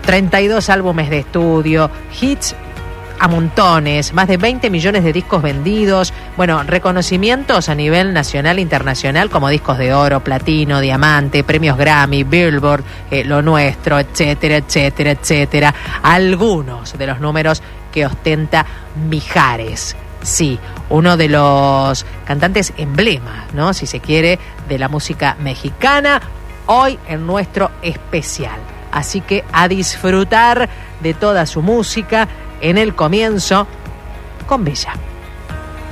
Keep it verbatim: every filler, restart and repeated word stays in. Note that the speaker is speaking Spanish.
treinta y dos álbumes de estudio, hits a montones, más de veinte millones de discos vendidos, bueno, reconocimientos a nivel nacional e internacional como discos de oro, platino, diamante, premios Grammy, Billboard, eh, Lo Nuestro, etcétera, etcétera, etcétera. Algunos de los números que ostenta Mijares. Sí, uno de los cantantes emblema, ¿no? Si se quiere, de la música mexicana, hoy en nuestro especial. Así que a disfrutar de toda su música en el comienzo con Bella.